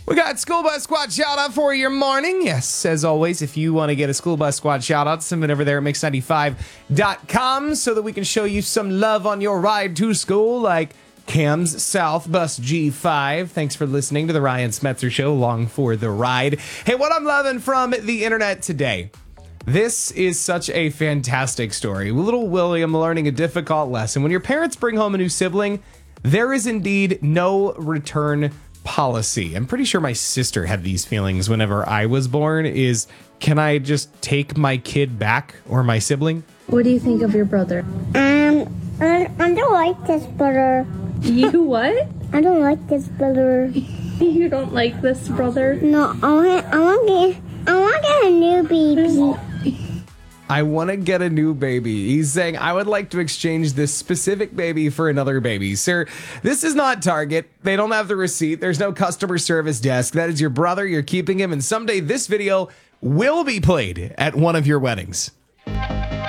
We got School Bus Squad shout out for your morning. Yes, as always, if you want to get a School Bus Squad shout out, send it over there at mix95.com so that we can show you some love on your ride to school, like Cam's South Bus G5. Thanks for listening to the Ryan Smetzer Show, along for the ride. Hey, what I'm loving from the internet today. This is such a fantastic story. Little William learning a difficult lesson. When your parents bring home a new sibling, there is indeed no return policy. I'm pretty sure my sister had these feelings whenever I was born. Can I just take my kid back or my sibling? What do you think of your brother? I don't like this brother. You what? I don't like this brother. You don't like this brother? No, I want to get a new baby. I want to get a new baby. He's saying, I would like to exchange this specific baby for another baby. Sir, this is not Target. They don't have the receipt. There's no customer service desk. That is your brother. You're keeping him. And someday this video will be played at one of your weddings.